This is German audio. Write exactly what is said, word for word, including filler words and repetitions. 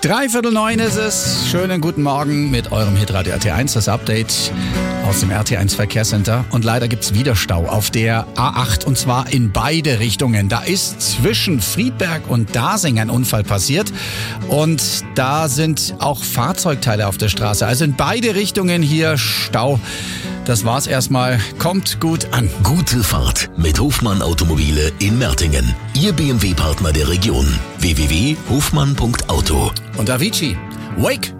Dreiviertel neun ist es. Schönen guten Morgen mit eurem Hitradio R T eins, das Update aus dem R T eins Verkehrscenter. Und leider gibt's wieder Stau auf der A acht und zwar in beide Richtungen. Da ist zwischen Friedberg und Dasing ein Unfall passiert und da sind auch Fahrzeugteile auf der Straße. Also in beide Richtungen hier Stau. Das war's erstmal. Kommt gut an. Gute Fahrt mit Hofmann Automobile in Mertingen. Ihr B M W-Partner der Region. w w w punkt hofmann punkt auto. Und Avicii, Wake